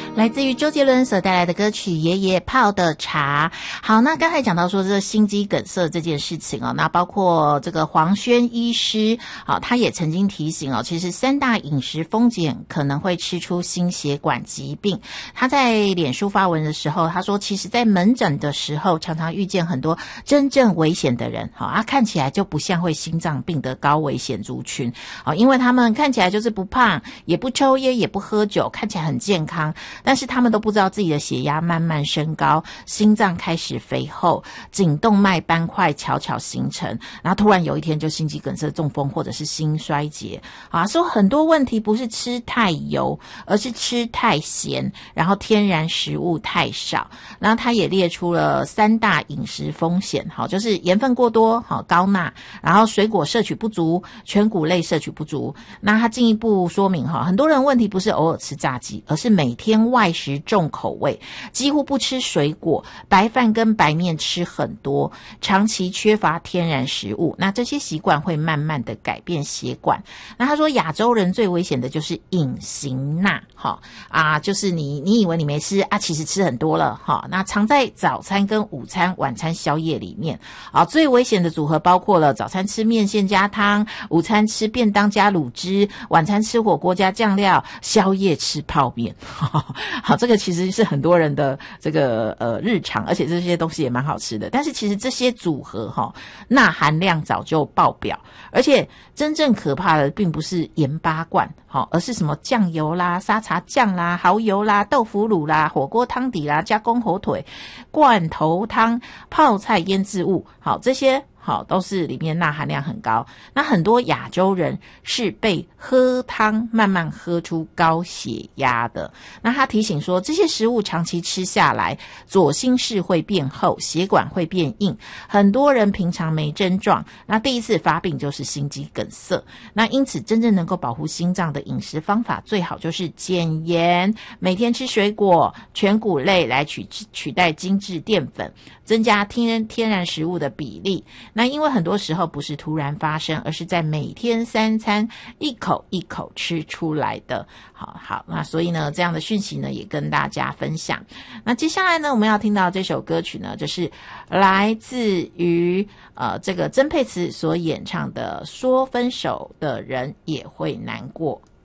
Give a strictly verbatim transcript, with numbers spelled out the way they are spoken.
来自于周杰伦所带来的歌曲《爷爷泡的茶》。好，那刚才讲到说这个心肌梗塞这件事情哦，那包括这个黄轩医师，好、哦，他也曾经提醒哦，其实三大饮食风险可能会吃出心血管疾病。他在脸书发文的时候，他说，其实在门诊的时候，常常遇见很多真正危险的人，好、哦，啊，看起来就不像会心脏病的高危险族群，好、哦，因为他们看起来就是不胖，也不抽烟，也不喝酒，看起来很健康。但是他们都不知道自己的血压慢慢升高，心脏开始肥厚，颈动脉斑块悄悄形成，然后突然有一天就心肌梗塞、中风或者是心衰竭啊。说很多问题不是吃太油，而是吃太咸，然后天然食物太少。然后他也列出了三大饮食风险，好，就是盐分过多，好，高钠，然后水果摄取不足，全谷类摄取不足。那他进一步说明哈，很多人问题不是偶尔吃炸鸡，而是每天外食重口味，几乎不吃水果，白饭跟白面吃很多，长期缺乏天然食物，那这些习惯会慢慢的改变血管。那他说亚洲人最危险的就是隐形钠，哈啊，就是你你以为你没吃啊，其实吃很多了，哈。那藏在早餐跟午餐、晚餐、宵夜里面啊，最危险的组合包括了早餐吃面线加汤，午餐吃便当加卤汁，晚餐吃火锅加酱料，宵夜吃泡面。好，这个其实是很多人的这个呃日常，而且这些东西也蛮好吃的。但是其实这些组合哈，钠含量早就爆表，而且真正可怕的并不是盐巴罐，好，而是什么酱油啦、沙茶酱啦、蚝油啦、豆腐乳啦、火锅汤底啦、加工火腿、罐头汤、泡菜腌制物，好，这些好，都是里面钠含量很高。那很多亚洲人是被喝汤慢慢喝出高血压的。那他提醒说，这些食物长期吃下来，左心室会变厚，血管会变硬。很多人平常没症状，那第一次发病就是心肌梗塞。那因此，真正能够保护心脏的饮食方法，最好就是减盐，每天吃水果、全谷类来取取代精致淀粉，增加天天然食物的比例。那因为很多时候不是突然发生，而是在每天三餐一口一口吃出来的。好好，那所以呢，这样的讯息呢也跟大家分享。那接下来呢，我们要听到这首歌曲呢，就是来自于呃这个曾沛慈所演唱的《说分手的人也会难过》。